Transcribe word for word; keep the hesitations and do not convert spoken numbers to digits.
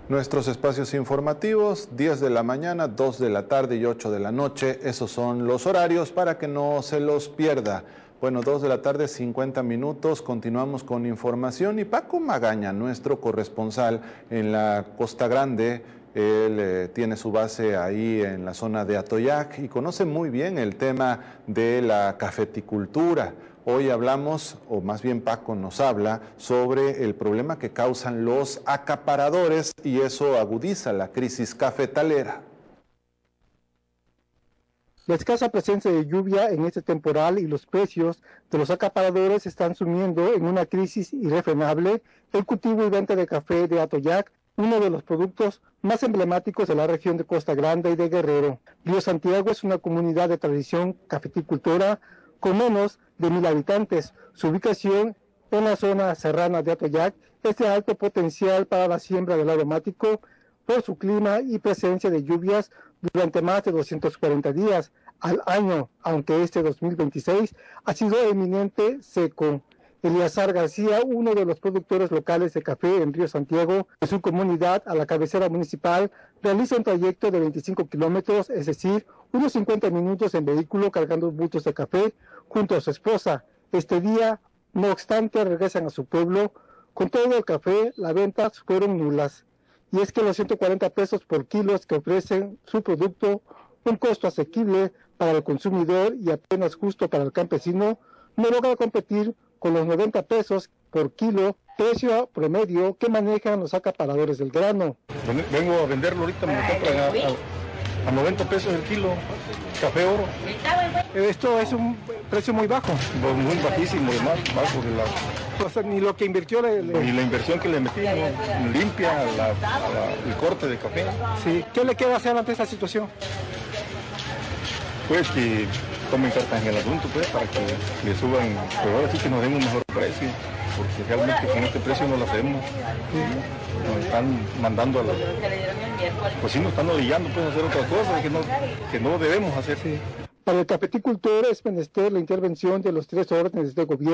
Nuestros espacios informativos, diez de la mañana, dos de la tarde y ocho de la noche, esos son los horarios para que no se los pierda. Bueno, dos de la tarde, cincuenta minutos, continuamos con información y Paco Magaña, nuestro corresponsal en la Costa Grande, él eh, tiene su base ahí en la zona de Atoyac y conoce muy bien el tema de la cafeticultura. Hoy hablamos, o más bien Paco nos habla, sobre el problema que causan los acaparadores y eso agudiza la crisis cafetalera. La escasa presencia de lluvia en este temporal y los precios de los acaparadores están sumiendo en una crisis irrefrenable el cultivo y venta de café de Atoyac, uno de los productos más emblemáticos de la región de Costa Grande y de Guerrero. Río Santiago es una comunidad de tradición cafeticultora con menos de mil habitantes. Su ubicación en la zona serrana de Atoyac es de alto potencial para la siembra del aromático por su clima y presencia de lluvias durante más de doscientos cuarenta días al año, aunque este dos mil veintiséis ha sido eminente seco. Eliazar García, uno de los productores locales de café en Río Santiago, de su comunidad a la cabecera municipal, realiza un trayecto de veinticinco kilómetros, es decir, unos cincuenta minutos en vehículo cargando bultos de café junto a su esposa. Este día, no obstante, regresan a su pueblo. Con todo el café, las ventas fueron nulas. Y es que los ciento cuarenta pesos por kilos que ofrecen su producto, un costo asequible para el consumidor y apenas justo para el campesino, no logra competir con los noventa pesos por kilo, precio promedio que manejan los acaparadores del grano. Vengo a venderlo ahorita, me lo compran a, a, a noventa pesos el kilo, café oro. Esto es un precio muy bajo. Muy bajísimo, de más bajo de la... O sea, ni lo que invirtió... Le, le... Ni la inversión que le metí, ¿no? Limpia la, la, el corte de café. Sí. ¿Qué le queda hacer ante esta situación? Pues que tomen cartas en el asunto, pues, para que le suban, pero ahora sí que nos den un mejor precio, porque realmente con este precio no lo hacemos. Sí. Nos están mandando a la... Pues sí, nos están obligando pues, a hacer otras cosas que no, que no debemos hacer. Sí. Para el cafeticultor es menester la intervención de los tres órdenes de gobierno.